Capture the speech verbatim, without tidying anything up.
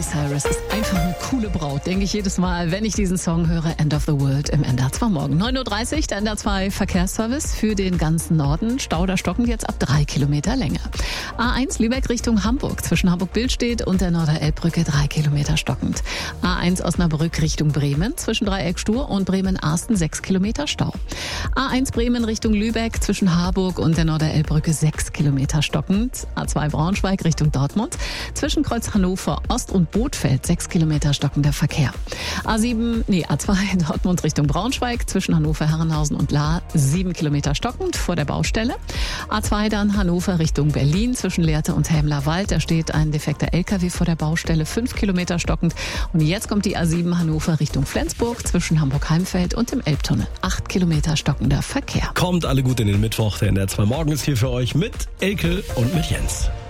Cyrus ist einfach eine coole Braut, denke ich jedes Mal, wenn ich diesen Song höre. End of the World im N D R zwei Morgen. neun Uhr dreißig, der N D R zwei Verkehrsservice für den ganzen Norden. Stau oder stockend jetzt ab drei Kilometer Länge. A eins Lübeck Richtung Hamburg. Zwischen Hamburg-Billstedt und der Norder-Elbbrücke drei Kilometer stockend. A eins Osnabrück Richtung Bremen. Zwischen Dreieck-Stur und Bremen-Arsten sechs Kilometer Stau. A eins Bremen Richtung Lübeck. Zwischen Harburg und der Norder-Elbbrücke sechs Kilometer stockend. A zwei Braunschweig Richtung Dortmund. Zwischen Kreuz Hannover Ost und Bothfeld sechs Kilometer stockender Verkehr. A sieben, nee, A zwei Dortmund Richtung Braunschweig. Zwischen Hannover, Herrenhausen und Lahr sieben Kilometer stockend vor der Baustelle. A zwei dann Hannover Richtung Berlin. Zwischen Lehrte und Helmlerwald. Da steht ein defekter L K W vor der Baustelle, fünf Kilometer stockend. Und jetzt kommt die A sieben Hannover Richtung Flensburg. Zwischen Hamburg-Heimfeld und dem Elbtunnel. acht Kilometer stockender Verkehr. Kommt alle gut in den Mittwoch. Der N D R zwei Morgen ist hier für euch mit Elke und mit Jens.